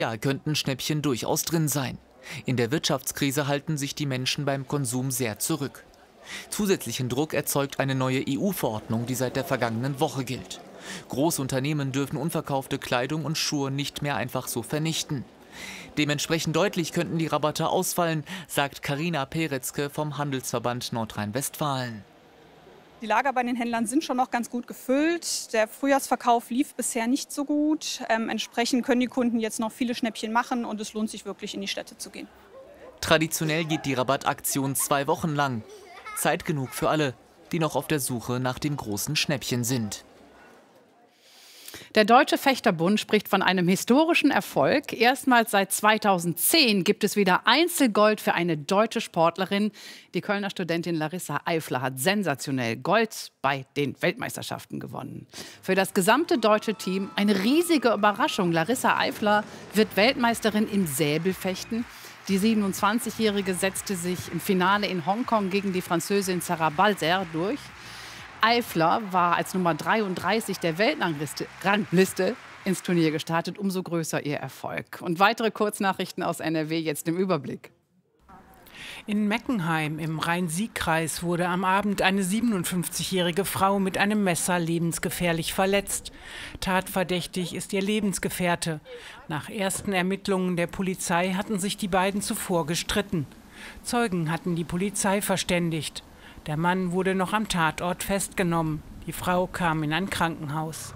Ja, könnten Schnäppchen durchaus drin sein. In der Wirtschaftskrise halten sich die Menschen beim Konsum sehr zurück. Zusätzlichen Druck erzeugt eine neue EU-Verordnung, die seit der vergangenen Woche gilt. Großunternehmen dürfen unverkaufte Kleidung und Schuhe nicht mehr einfach so vernichten. Dementsprechend deutlich könnten die Rabatte ausfallen, sagt Carina Peretzke vom Handelsverband Nordrhein-Westfalen. Die Lager bei den Händlern sind schon noch ganz gut gefüllt. Der Frühjahrsverkauf lief bisher nicht so gut. Entsprechend können die Kunden jetzt noch viele Schnäppchen machen und es lohnt sich wirklich, in die Städte zu gehen. Traditionell geht die Rabattaktion 2 Wochen lang. Zeit genug für alle, die noch auf der Suche nach dem großen Schnäppchen sind. Der Deutsche Fechterbund spricht von einem historischen Erfolg. Erstmals seit 2010 gibt es wieder Einzelgold für eine deutsche Sportlerin. Die Kölner Studentin Larissa Eifler hat sensationell Gold bei den Weltmeisterschaften gewonnen. Für das gesamte deutsche Team eine riesige Überraschung. Larissa Eifler wird Weltmeisterin im Säbelfechten. Die 27-Jährige setzte sich im Finale in Hongkong gegen die Französin Sarah Balser durch. Eifler war als Nummer 33 der Weltrangliste ins Turnier gestartet. Umso größer ihr Erfolg. Und weitere Kurznachrichten aus NRW jetzt im Überblick. In Meckenheim im Rhein-Sieg-Kreis wurde am Abend eine 57-jährige Frau mit einem Messer lebensgefährlich verletzt. Tatverdächtig ist ihr Lebensgefährte. Nach ersten Ermittlungen der Polizei hatten sich die beiden zuvor gestritten. Zeugen hatten die Polizei verständigt. Der Mann wurde noch am Tatort festgenommen. Die Frau kam in ein Krankenhaus.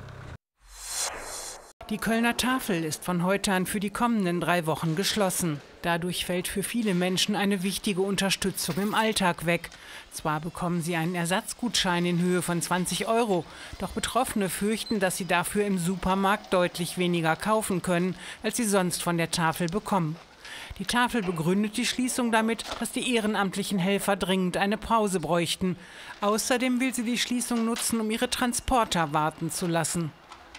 Die Kölner Tafel ist von heute an für die kommenden 3 Wochen geschlossen. Dadurch fällt für viele Menschen eine wichtige Unterstützung im Alltag weg. Zwar bekommen sie einen Ersatzgutschein in Höhe von 20 €, doch Betroffene fürchten, dass sie dafür im Supermarkt deutlich weniger kaufen können, als sie sonst von der Tafel bekommen. Die Tafel begründet die Schließung damit, dass die ehrenamtlichen Helfer dringend eine Pause bräuchten. Außerdem will sie die Schließung nutzen, um ihre Transporter warten zu lassen.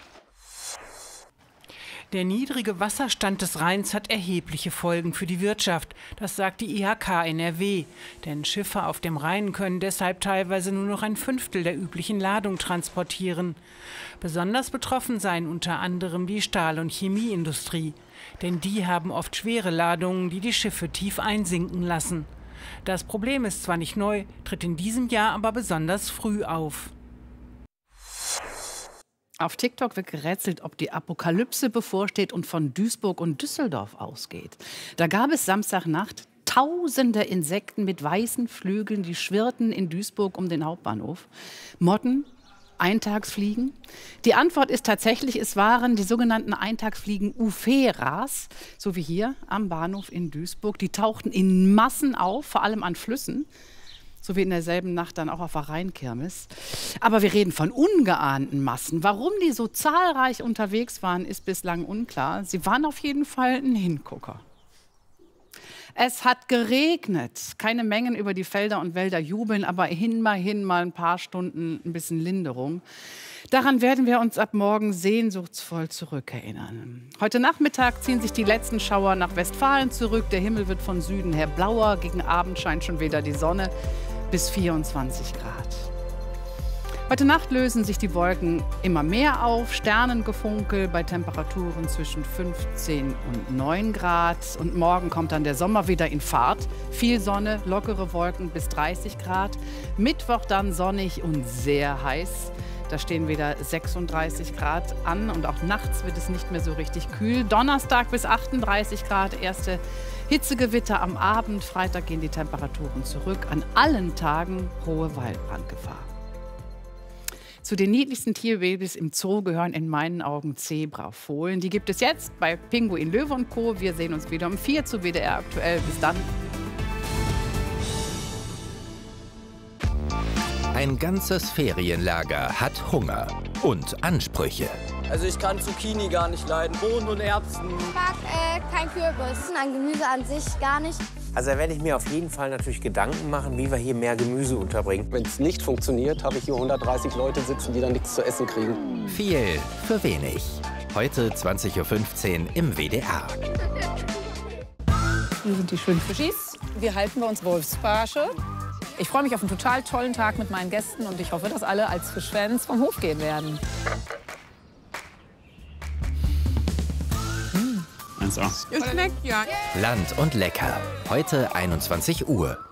Der niedrige Wasserstand des Rheins hat erhebliche Folgen für die Wirtschaft. Das sagt die IHK NRW. Denn Schiffe auf dem Rhein können deshalb teilweise nur noch 1/5 der üblichen Ladung transportieren. Besonders betroffen seien unter anderem die Stahl- und Chemieindustrie. Denn die haben oft schwere Ladungen, die die Schiffe tief einsinken lassen. Das Problem ist zwar nicht neu, tritt in diesem Jahr aber besonders früh auf. Auf TikTok wird gerätselt, ob die Apokalypse bevorsteht und von Duisburg und Düsseldorf ausgeht. Da gab es Samstagnacht tausende Insekten mit weißen Flügeln, die schwirrten in Duisburg um den Hauptbahnhof. Motten, Eintagsfliegen. Die Antwort ist tatsächlich, es waren die sogenannten Eintagsfliegen Upheras, so wie hier am Bahnhof in Duisburg. Die tauchten in Massen auf, vor allem an Flüssen. So wie in derselben Nacht dann auch auf der Rheinkirmes. Aber wir reden von ungeahnten Massen. Warum die so zahlreich unterwegs waren, ist bislang unklar. Sie waren auf jeden Fall ein Hingucker. Es hat geregnet. Keine Mengen über die Felder und Wälder jubeln, aber immerhin mal ein paar Stunden ein bisschen Linderung. Daran werden wir uns ab morgen sehnsuchtsvoll zurückerinnern. Heute Nachmittag ziehen sich die letzten Schauer nach Westfalen zurück. Der Himmel wird von Süden her blauer. Gegen Abend scheint schon wieder die Sonne. Bis 24 Grad. Heute Nacht lösen sich die Wolken immer mehr auf. Sternengefunkel bei Temperaturen zwischen 15 und 9 Grad. Und morgen kommt dann der Sommer wieder in Fahrt. Viel Sonne, lockere Wolken bis 30 Grad. Mittwoch dann sonnig und sehr heiß. Da stehen wieder 36 Grad an und auch nachts wird es nicht mehr so richtig kühl. Donnerstag bis 38 Grad, erste Hitzegewitter am Abend. Freitag gehen die Temperaturen zurück. An allen Tagen hohe Waldbrandgefahr. Zu den niedlichsten Tierbabys im Zoo gehören in meinen Augen Zebrafohlen. Die gibt es jetzt bei Pinguin, Löwe und Co. Wir sehen uns wieder um 4 zu WDR aktuell. Bis dann. Ein ganzes Ferienlager hat Hunger und Ansprüche. Also ich kann Zucchini gar nicht leiden, Bohnen und Erbsen. Ich mag kein Kürbis, an Gemüse an sich gar nicht. Also da werde ich mir auf jeden Fall natürlich Gedanken machen, wie wir hier mehr Gemüse unterbringen. Wenn es nicht funktioniert, habe ich hier 130 Leute sitzen, die dann nichts zu essen kriegen. Viel für wenig. Heute 20:15 Uhr im WDR. Hier sind die schönen Fischis. Wir halten bei uns Wolfsbarsche. Ich freue mich auf einen total tollen Tag mit meinen Gästen und ich hoffe, dass alle als Fischfans vom Hof gehen werden. 1A. Es schmeckt ja. Land und lecker. Heute 21 Uhr.